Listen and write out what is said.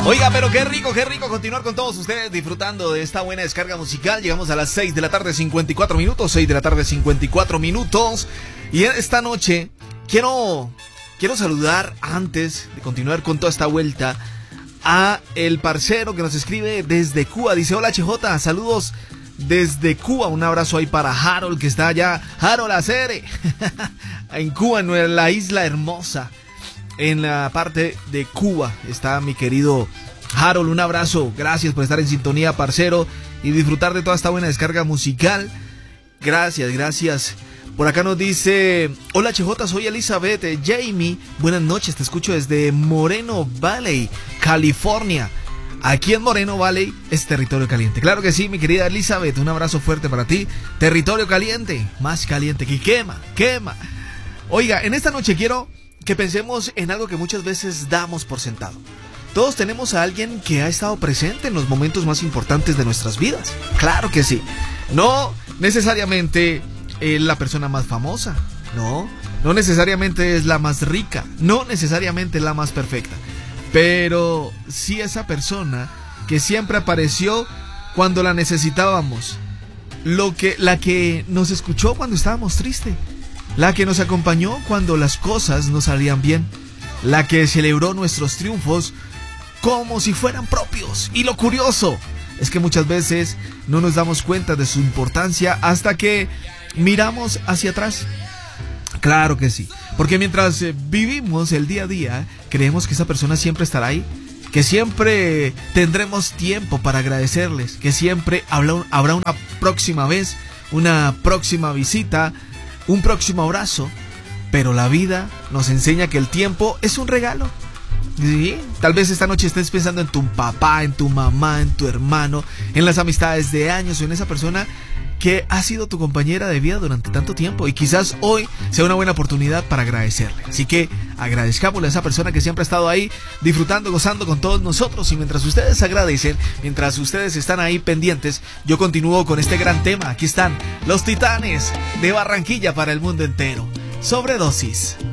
Oiga, pero qué rico continuar con todos ustedes disfrutando de esta buena descarga musical. Llegamos a las 6 de la tarde, 54 minutos, 6 de la tarde, 54 minutos. Y esta noche quiero saludar, antes de continuar con toda esta vuelta, a el parcero que nos escribe desde Cuba. Dice: hola HJ, saludos desde Cuba. Un abrazo ahí para Harold, que está allá. Harold Acere, en Cuba, en la isla hermosa. En la parte de Cuba está mi querido Harold. Un abrazo, gracias por estar en sintonía, parcero, y disfrutar de toda esta buena descarga musical. Gracias. Por acá nos dice: hola HJ, soy Elizabeth Jamie, buenas noches, te escucho desde Moreno Valley, California. Aquí en Moreno Valley es territorio caliente. Claro que sí, mi querida Elizabeth, un abrazo fuerte para ti. Territorio caliente, más caliente que quema. Oiga, en esta noche quiero que pensemos en algo que muchas veces damos por sentado. Todos tenemos a alguien que ha estado presente en los momentos más importantes de nuestras vidas. Claro que sí. No necesariamente es la persona más famosa. No necesariamente es la más rica. No necesariamente es la más perfecta. Pero sí esa persona que siempre apareció cuando la necesitábamos. La que nos escuchó cuando estábamos tristes. La que nos acompañó cuando las cosas no salían bien. La que celebró nuestros triunfos como si fueran propios. Y lo curioso es que muchas veces no nos damos cuenta de su importancia hasta que miramos hacia atrás. Claro que sí, porque mientras vivimos el día a día, creemos que esa persona siempre estará ahí, que siempre tendremos tiempo para agradecerles, que siempre habrá una próxima vez, una próxima visita, un próximo abrazo. Pero la vida nos enseña que el tiempo es un regalo. ¿Sí? Tal vez esta noche estés pensando en tu papá, en tu mamá, en tu hermano, en las amistades de años o en esa persona que ha sido tu compañera de vida durante tanto tiempo, y quizás hoy sea una buena oportunidad para agradecerle. Así que agradezcámosle a esa persona que siempre ha estado ahí disfrutando, gozando con todos nosotros. Y mientras ustedes agradecen, mientras ustedes están ahí pendientes, yo continúo con este gran tema. Aquí están los Titanes de Barranquilla para el mundo entero. Sobredosis.